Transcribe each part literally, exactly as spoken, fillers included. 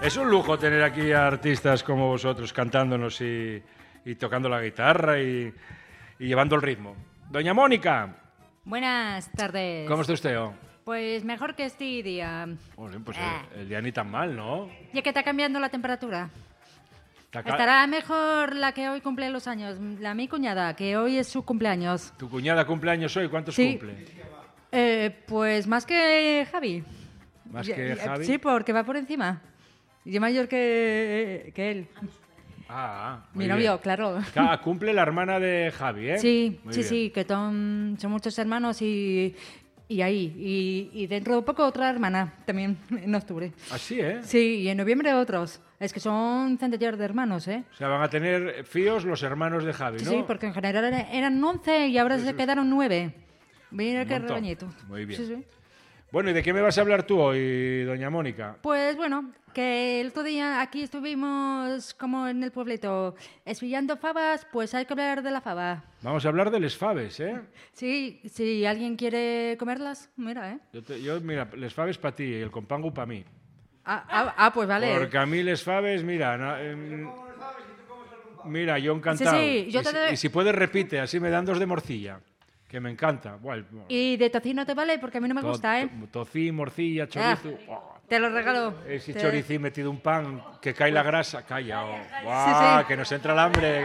Es un lujo tener aquí a artistas como vosotros cantándonos y, y tocando la guitarra y, y llevando el ritmo. Doña Mónica. Buenas tardes. ¿Cómo está usted? Oh? Pues mejor que este día. Oh, sí, pues Ah. el, el día ni tan mal, ¿no? Ya que está cambiando la temperatura. Está ca- Estará mejor la que hoy cumple los años, la mi cuñada, que hoy es su cumpleaños. ¿Tu cuñada cumpleaños hoy? ¿Cuántos Sí. cumple? Eh, pues más que Javi. ¿Más Ya- que ya- Javi? Sí, porque va por encima. Y mayor que, que él. Ah, muy Mi bien. novio, claro. Ca- Cumple la hermana de Javi, ¿eh? Sí, Muy sí, bien. sí, que son, son muchos hermanos y, y ahí. Y, y dentro de poco otra hermana también, en octubre. Así, ¿eh? Sí, y en noviembre otros. Es que son centenares de hermanos, ¿eh? O sea, van a tener fíos los hermanos de Javi, Sí, ¿no? sí, porque en general era- eran once y ahora se quedaron nueve. Mira Un qué montón. rebañito. Muy bien. Sí, sí. Bueno, ¿y de qué me vas a hablar tú hoy, doña Mónica? Pues bueno, que el otro día aquí estuvimos como en el pueblito espillando fabas, pues hay que hablar de la faba. Vamos a hablar de les faves, ¿eh? Sí, si alguien quiere comerlas, mira, ¿eh? Yo, te- yo, mira, les faves para ti y el compango para mí. Ah, ah, ah, pues vale. Porque a mí les faves, mira... na- em, mira, yo encantado. Sí, sí, yo y, te si, doy- y si puedes, repite, así me dan dos de morcilla, que me encanta. Buah, el- Y de tocino te vale porque a mí no me to- gusta, ¿eh? to- Tocín, morcilla, Ah, chorizo... Oh, te lo regalo. ese Te- choricín metido un pan, que cae la grasa, calla. Oh. Buah, Sí, sí. que nos entra el hambre.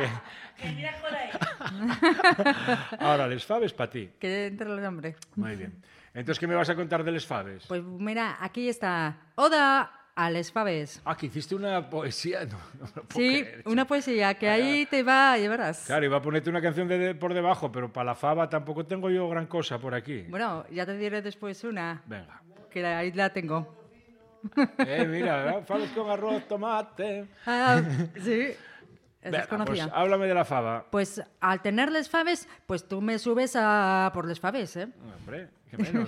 Ahora, les faves para ti. Que entre los hombres. Muy bien. Entonces, ¿qué me vas a contar de les faves? Pues mira, aquí está. Oda a les faves. Ah, que hiciste una poesía. No, no lo puedo Sí, creer, una poesía que ahí te va a llevarás. Claro, iba a ponerte una canción de, de- por debajo, pero para la fava tampoco tengo yo gran cosa por aquí. Bueno, ya te diré después una, Venga. que ahí la tengo. Eh, mira, ¿eh? Faves con arroz, tomate. Ah, sí, esa Venga, es conocida. pues háblame de la fava. Pues al tener les faves, pues tú me subes a por les faves, ¿eh? Hombre, qué menos.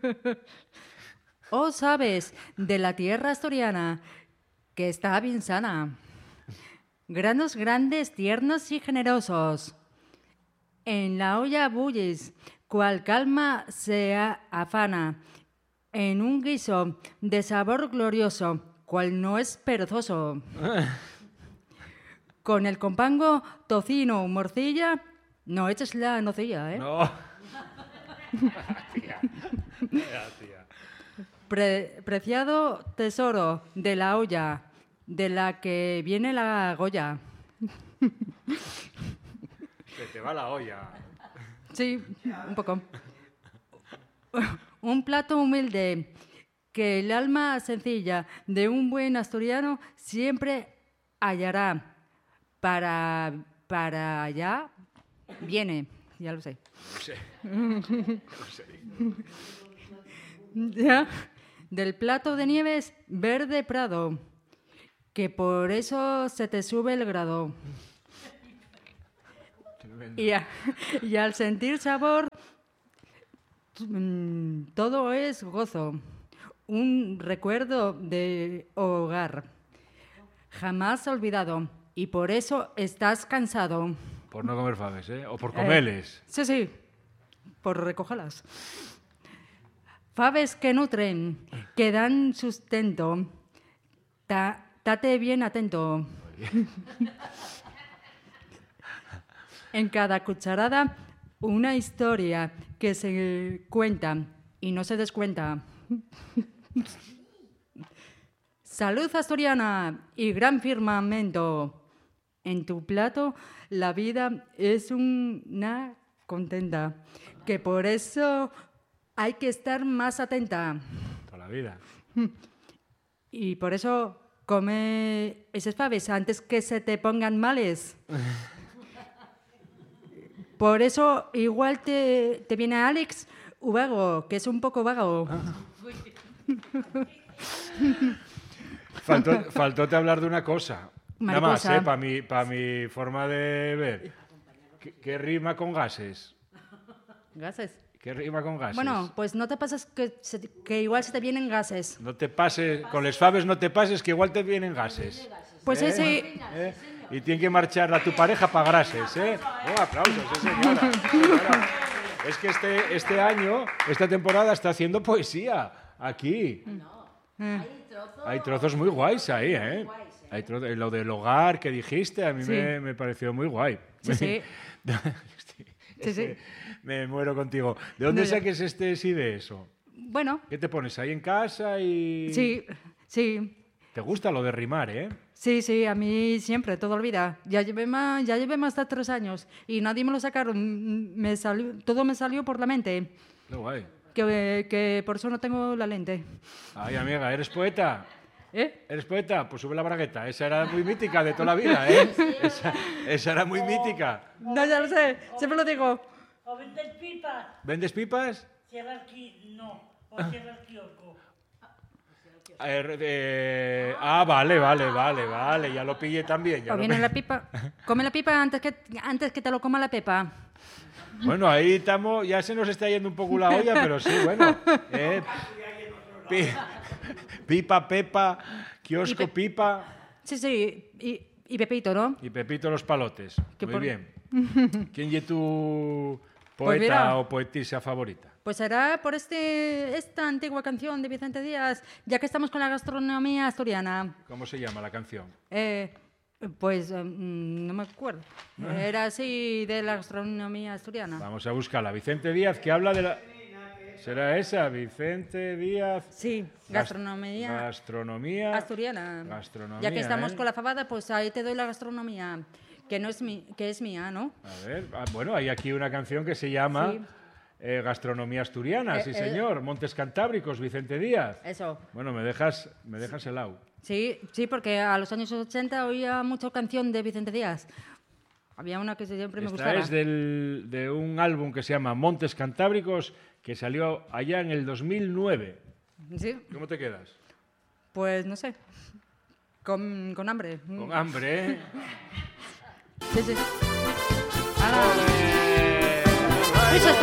Oh, sabes, de la tierra asturiana, que está bien sana. Granos grandes, tiernos y generosos. En la olla bulles, cual calma se a- afana. En un guiso de sabor glorioso, cual no es perezoso. Con el compango, tocino, morcilla, no eches la nocilla, ¿eh? No. Tía. Ya, tía. Pre- preciado tesoro de la olla, de la que viene la Goya. Se te va la olla. Sí, un poco. Un plato humilde que el alma sencilla de un buen asturiano siempre hallará. Para, para allá viene, ya lo sé. No sé. No sé. Ya. Del plato de nieves verde prado, que por eso se te sube el grado. Tremendo. Y, a- y al sentir sabor, mm, todo es gozo, un recuerdo de hogar, jamás olvidado, y por eso estás cansado. Por no comer faves, ¿eh? O por Eh, comeles. sí, sí, por recogerlas. Faves que nutren, que dan sustento. Ta- tate bien atento. En cada cucharada, una historia que se cuenta y no se descuenta. Salud asturiana y gran firmamento. En tu plato la vida es una contenta, que por eso hay que estar más atenta. Toda la vida. Y por eso come esas faves antes que se te pongan males. Por eso igual te, te viene Alex Ubago, que es un poco vago. Faltó, faltóte hablar de una cosa. Nada más, Mariposa. ¿eh? Para mi, pa mi forma de ver. ¿Qué, qué rima con gases? Gases. ¿Qué rima con gases? Bueno, pues no te pases que, se- que igual se te vienen gases. No te pases, con les faves no te pases, que igual te vienen gases. Pues ¿Eh? ese... ¿Eh? Y tiene que marchar a tu pareja para grases, ¿eh? Un aplauso, sí, señora. Señora. Es que este, este año, esta temporada está haciendo poesía aquí. Eh. trozos, hay trozos muy guays ahí, ¿eh? guays, ¿eh? Hay trozo- lo del hogar que dijiste, a mí Sí. me, me pareció muy guay. Sí, sí. Hostia, Sí, sí. ese- Me muero contigo. ¿De dónde No, ya. saques este sí de eso? Bueno, ¿Qué te pones ahí en casa y...? sí, sí. ¿Te gusta lo de rimar, eh? Sí, sí, a mí siempre, toda la vida. Ya llevé más, ya llevé más de tres años y nadie me lo sacaron. Me salió, todo me salió por la mente. Qué guay. Que, que por eso no tengo la lente. Ay, amiga, ¿eres poeta? ¿Eh? ¿Eres poeta? Pues sube la bragueta. Esa era muy mítica de toda la vida, ¿eh? Esa, esa era muy mítica. No, ya lo sé, siempre lo digo. O vendes pipas, ¿Vendes pipas? cierra el ki... No, o cierra el kiosco. Eh, eh, ah, vale, vale, vale, vale. Ya lo pillé también. Ya O lo viene pi- la pipa. Come la pipa antes que, antes que te lo coma la pepa. Bueno, ahí estamos. Ya se nos está yendo un poco la olla, pero sí, bueno. eh, pi- pipa, Pepa, kiosco, Y pe- pipa Sí, sí, y, y Pepito, ¿no? y Pepito los palotes. Que Muy por- bien. ¿Quién es tu poeta mira. o poetisa favorita? Pues será por este, esta antigua canción de Vicente Díaz, ya que estamos con la gastronomía asturiana. ¿Cómo se llama la canción? Eh, pues eh, mm, no me acuerdo. Era así de la gastronomía asturiana. Vamos a buscarla. Vicente Díaz, que habla de la... ¿Será esa? Vicente Díaz... Sí, gastronomía Gastronomía... asturiana. Gastronomía, Ya que estamos ¿eh? con la fabada, pues ahí te doy la gastronomía, que no es mi, que es mía, ¿no? A ver, ah, bueno, hay aquí una canción que se llama Sí. eh, Gastronomía Asturiana, Eh, sí eh. señor. Montes Cantábricos, Vicente Díaz. Eso. Bueno, me dejas, me dejas helado. Sí, sí, porque a los años ochenta oía mucha canción de Vicente Díaz. Había una que siempre me Esta gustaba. es del- de un álbum que se llama Montes Cantábricos, que salió allá en el dos mil nueve. Sí, ¿Cómo te quedas? pues no sé. Con, con hambre. Con hambre, ¿eh? Sí, sí. Ala. ¡Ole! Muchas